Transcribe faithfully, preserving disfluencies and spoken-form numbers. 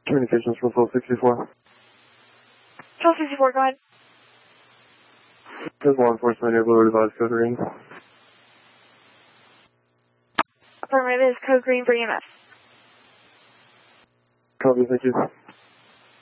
Communications from twelve sixty-four. twelve sixty-four, go ahead. There's law enforcement near Blue Advised Code Green. Affirmative, is Code Green for E M S. Copy, thank you.